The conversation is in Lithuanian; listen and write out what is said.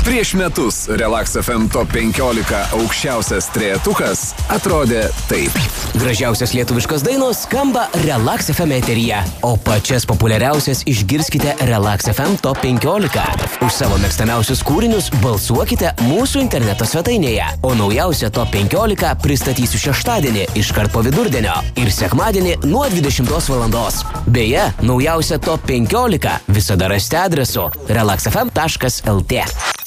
Prieš metus Relax FM Top 15 aukščiausias trejetukas atrodė taip. Gražiausias lietuviškos dainos skamba Relax FM eteryje, o pačias populiariausias išgirskite Relax FM Top 15. Už savo mėgstamiausius kūrinius balsuokite mūsų interneto svetainėje, o naujausią Top 15 pristatysiu šeštadienį iškart po vidurdienio ir sekmadienį nuo 20 valandos. Beje, naujausią Top 15 visada rasite adresu relaxfm.lt.